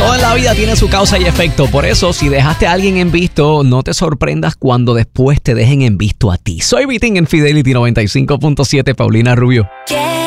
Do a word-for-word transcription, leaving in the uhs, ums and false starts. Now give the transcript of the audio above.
Todo en la vida tiene su causa y efecto. Por eso, si dejaste a alguien en visto, no te sorprendas cuando después te dejen en visto a ti. Soy Vitín en Fidelity noventa y cinco punto siete, Paulina Rubio. ¿Qué?